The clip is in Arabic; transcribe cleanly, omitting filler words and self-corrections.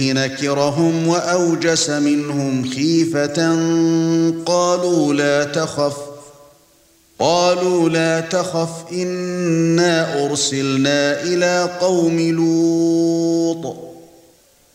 نكرهم وأوجس منهم خيفة قالوا لا تخف إنا أرسلنا إلى قوم لوط